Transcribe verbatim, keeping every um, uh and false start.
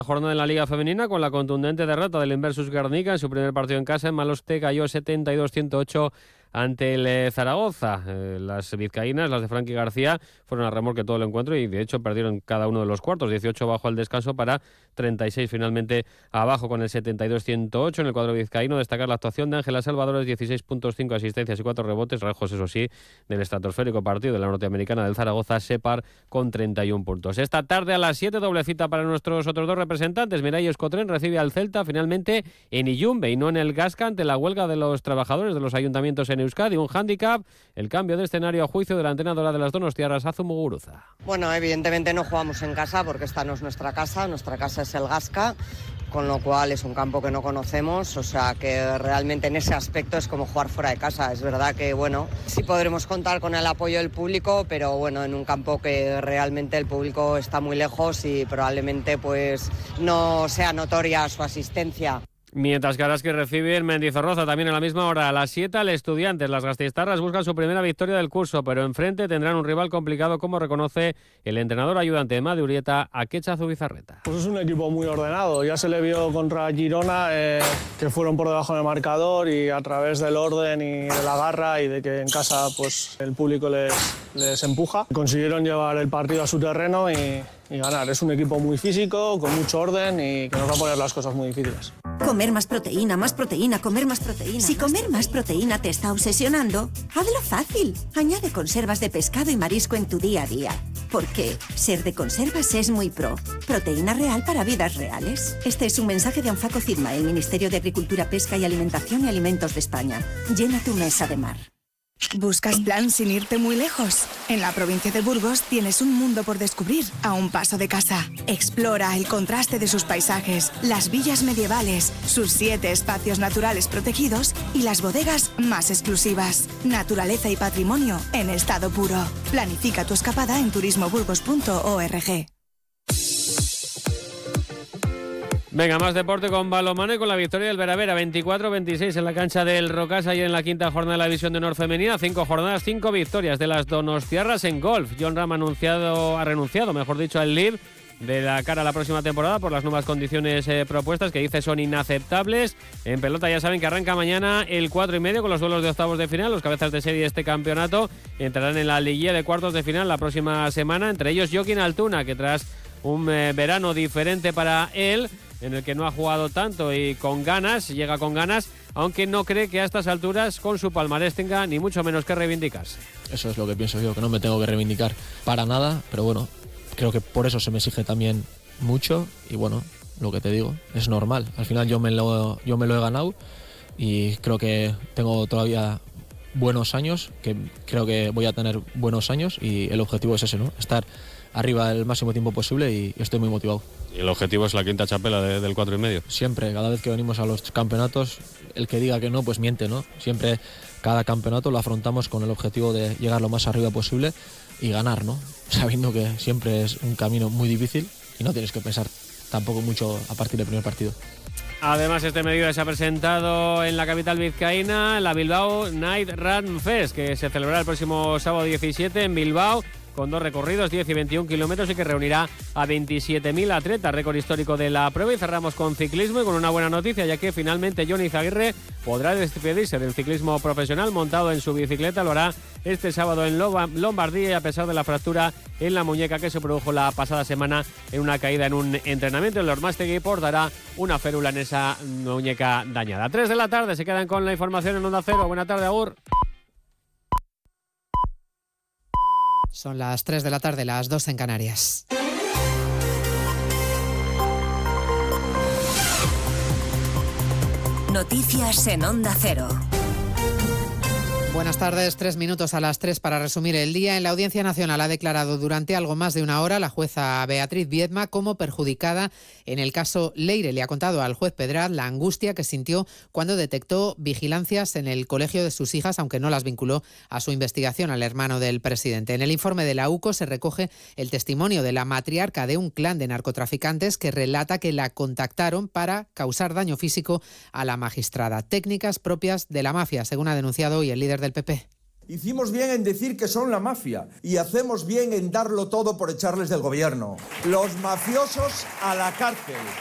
Jornada en la Liga Femenina con la contundente derrota del Inversus Guernica en su primer partido en casa. En Maloste cayó setenta y dos a ciento ocho ante el eh, Zaragoza. Eh, las vizcaínas, las de Frankie García, fueron a remolque todo el encuentro y de hecho perdieron cada uno de los cuartos. dieciocho abajo al descanso para treinta y seis finalmente abajo con el setenta y dos a ciento ocho. En el cuadro vizcaíno destacar la actuación de Ángela Salvadores, dieciséis puntos, cinco asistencias y cuatro rebotes, lejos eso sí del estratosférico partido de la norteamericana del Zaragoza, Separ, con treinta y un puntos. Esta tarde a las siete, doble cita para nuestros otros dos representantes. Miralles Cotren recibe al Celta finalmente en Iyumbe y no en el Gasca ante la huelga de los trabajadores de los ayuntamientos en Euskadi. Un hándicap, el cambio de escenario a juicio de la entrenadora de las donostiarras, Azu Muguruza. Bueno, evidentemente no jugamos en casa porque esta no es nuestra casa, nuestra casa es el Gasca, con lo cual es un campo que no conocemos, o sea que realmente en ese aspecto es como jugar fuera de casa. Es verdad que, bueno, sí podremos contar con el apoyo del público, pero bueno, en un campo que realmente el público está muy lejos y probablemente pues no sea notoria su asistencia. Mientras que Araski recibe en Mendizorroza también a la misma hora, a las siete, al Estudiantes. Las gasteiztarras buscan su primera victoria del curso, pero enfrente tendrán un rival complicado, como reconoce el entrenador ayudante de Madi Urieta, Akecha Zubizarreta. Pues es un equipo muy ordenado. Ya se le vio contra Girona eh, que fueron por debajo del marcador y a través del orden y de la garra y de que en casa pues el público les, les empuja, consiguieron llevar el partido a su terreno y, y ganar. Es un equipo muy físico, con mucho orden y que nos va a poner las cosas muy difíciles. Comer más proteína, más proteína, comer más proteína. Si comer más proteína te está obsesionando, hazlo fácil. Añade conservas de pescado y marisco en tu día a día. Porque ser de conservas es muy pro. Proteína real para vidas reales. Este es un mensaje de Anfaco Cirma, el Ministerio de Agricultura, Pesca y Alimentación y Alimentos de España. Llena tu mesa de mar. ¿Buscas plan sin irte muy lejos? En la provincia de Burgos tienes un mundo por descubrir a un paso de casa. Explora el contraste de sus paisajes, las villas medievales, sus siete espacios naturales protegidos y las bodegas más exclusivas. Naturaleza y patrimonio en estado puro. Planifica tu escapada en turismo burgos punto org. Venga, más deporte con balonmano y con la victoria del Veravera, veinticuatro a veintiséis en la cancha del Rocasa y en la quinta jornada de la División de Honor femenina. Cinco jornadas, cinco victorias de las donostiarras en golf. John Ram ha, anunciado, ha renunciado, mejor dicho, al lead de la cara a la próxima temporada por las nuevas condiciones eh, propuestas que dice son inaceptables. En pelota ya saben que arranca mañana el cuatro y medio con los duelos de octavos de final. Los cabezas de serie de este campeonato entrarán en la liguilla de cuartos de final la próxima semana, entre ellos Joaquín Altuna, que tras un eh, verano diferente para él, en el que no ha jugado tanto y con ganas, llega con ganas, aunque no cree que a estas alturas con su palmarés tenga ni mucho menos que reivindicarse. Eso es lo que pienso yo, que no me tengo que reivindicar para nada, pero bueno, creo que por eso se me exige también mucho y bueno, lo que te digo, es normal. Al final yo me lo, yo me lo he ganado y creo que tengo todavía buenos años, que creo que voy a tener buenos años y el objetivo es ese, ¿no? Estar arriba el máximo tiempo posible y estoy muy motivado. Y el objetivo es la quinta chapela de, del cuatro y medio. Siempre, cada vez que venimos a los campeonatos, el que diga que no, pues miente, ¿no? Siempre, cada campeonato lo afrontamos con el objetivo de llegar lo más arriba posible y ganar, ¿no? Sabiendo que siempre es un camino muy difícil y no tienes que pensar tampoco mucho a partir del primer partido. Además, este mediodía se ha presentado en la capital vizcaína la Bilbao Night Run Fest, que se celebrará el próximo sábado diecisiete en Bilbao, con dos recorridos, diez y veintiún kilómetros, y que reunirá a veintisiete mil atletas, récord histórico de la prueba. Y cerramos con ciclismo y con una buena noticia, ya que finalmente Johnny Izaguirre podrá despedirse del ciclismo profesional montado en su bicicleta. Lo hará este sábado en Lombardía, y a pesar de la fractura en la muñeca que se produjo la pasada semana en una caída en un entrenamiento, el Ormastegui portará una férula en esa muñeca dañada. Tres de la tarde, se quedan con la información en Onda Cero. Buena tarde, agur. Son las tres de la tarde, las dos en Canarias. Noticias en Onda Cero. Buenas tardes, tres minutos a las tres para resumir el día. En la Audiencia Nacional ha declarado durante algo más de una hora la jueza Beatriz Viedma como perjudicada en el caso Leire. Le ha contado al juez Pedraz la angustia que sintió cuando detectó vigilancias en el colegio de sus hijas, aunque no las vinculó a su investigación al hermano del presidente. En el informe de la U C O se recoge el testimonio de la matriarca de un clan de narcotraficantes que relata que la contactaron para causar daño físico a la magistrada. Técnicas propias de la mafia, según ha denunciado hoy el líder del P P. Hicimos bien en decir que son la mafia y hacemos bien en darlo todo por echarles del gobierno. Los mafiosos a la cárcel.